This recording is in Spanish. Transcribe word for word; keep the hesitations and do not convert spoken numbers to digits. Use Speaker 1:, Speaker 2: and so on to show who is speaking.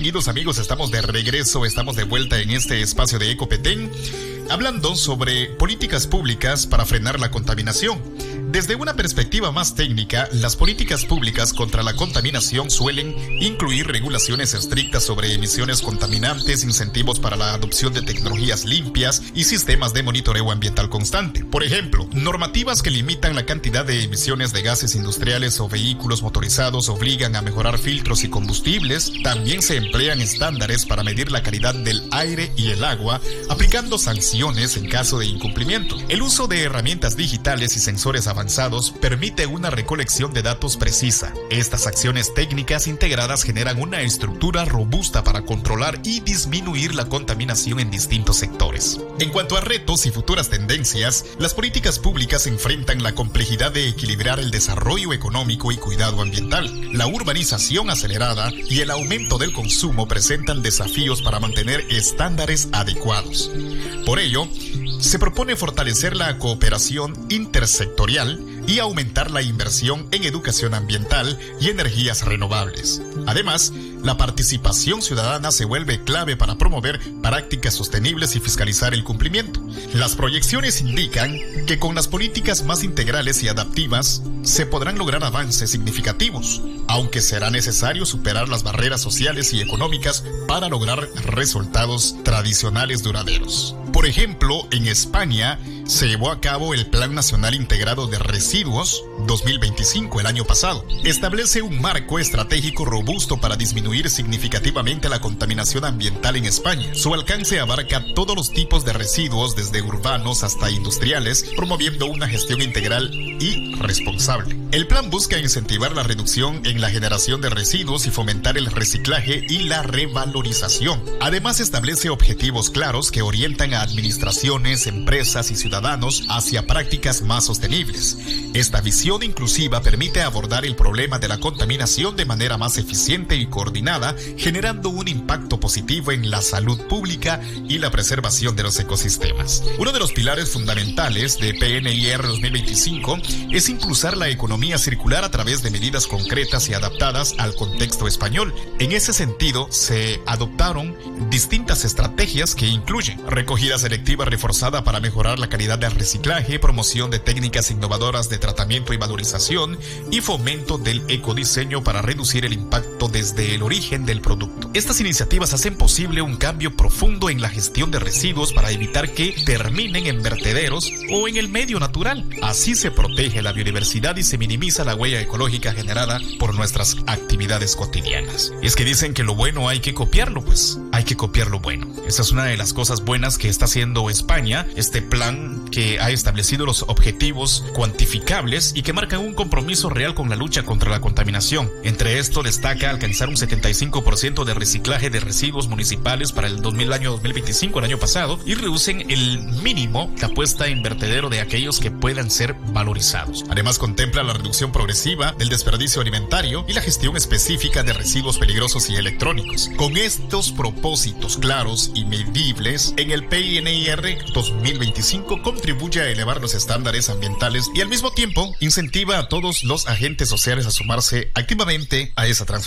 Speaker 1: distinguidos amigos, estamos de regreso, estamos de vuelta en este espacio de Ecopetén, hablando sobre políticas públicas para frenar la contaminación. Desde una perspectiva más técnica, las políticas públicas contra la contaminación suelen incluir regulaciones estrictas sobre emisiones contaminantes, incentivos para la adopción de tecnologías limpias y sistemas de monitoreo ambiental constante. Por ejemplo, normativas que limitan la cantidad de emisiones de gases industriales o vehículos motorizados obligan a mejorar filtros y combustibles. También se emplean estándares para medir la calidad del aire y el agua, aplicando sanciones en caso de incumplimiento. El uso de herramientas digitales y sensores avanzados permite una recolección de datos precisa. Estas acciones técnicas integradas generan una estructura robusta para controlar y disminuir la contaminación en distintos sectores. En cuanto a retos y futuras tendencias, las políticas públicas enfrentan la complejidad de equilibrar el desarrollo económico y cuidado ambiental. La urbanización acelerada y el aumento del consumo presentan desafíos para mantener estándares adecuados. Por ello, se propone fortalecer la cooperación intersectorial y aumentar la inversión en educación ambiental y energías renovables. Además, la participación ciudadana se vuelve clave para promover prácticas sostenibles y fiscalizar el cumplimiento. Las proyecciones indican que con las políticas más integrales y adaptivas se podrán lograr avances significativos, aunque será necesario superar las barreras sociales y económicas para lograr resultados tradicionales duraderos. Por ejemplo, en España se llevó a cabo el Plan Nacional Integrado de Residuos dos mil veinticinco el año pasado. Establece un marco estratégico robusto para disminuir significativamente la contaminación ambiental en España. Su alcance abarca todos los tipos de residuos, desde urbanos hasta industriales, promoviendo una gestión integral y responsable. El plan busca incentivar la reducción en la generación de residuos y fomentar el reciclaje y la revalorización. Además, establece objetivos claros que orientan a administraciones, empresas y ciudadanos hacia prácticas más sostenibles. Esta visión inclusiva permite abordar el problema de la contaminación de manera más eficiente y coordinada, generando un impacto positivo en la salud pública y la preservación de los ecosistemas. Uno de los pilares fundamentales de P N I R dos mil veinticinco es impulsar la economía circular a través de medidas concretas y adaptadas al contexto español. En ese sentido, se adoptaron distintas estrategias que incluyen recogida selectiva reforzada para mejorar la calidad del reciclaje, promoción de técnicas innovadoras de tratamiento y valorización y fomento del ecodiseño para reducir el impacto desde el origen del producto. Estas iniciativas hacen posible un cambio profundo en la gestión de residuos para evitar que terminen en vertederos o en el medio natural. Así se protege la biodiversidad y se minimiza la huella ecológica generada por nuestras actividades cotidianas. Y es que dicen que lo bueno hay que copiarlo, pues hay que copiar lo bueno. Esa es una de las cosas buenas que está haciendo España, este plan que ha establecido los objetivos cuantificables y que marcan un compromiso real con la lucha contra la contaminación. Entre esto destaca alcanzar un setenta y cinco por ciento de reciclaje de residuos municipales para el dos mil, año dos mil veinticinco, el año pasado, y reducen el mínimo la puesta en vertedero de aquellos que puedan ser valorizados. Además, contempla la reducción progresiva del desperdicio alimentario y la gestión específica de residuos peligrosos y electrónicos. Con estos propósitos claros y medibles, en el P N I R dos mil veinticinco contribuye a elevar los estándares ambientales y al mismo tiempo incentiva a todos los agentes sociales a sumarse activamente a esa transformación.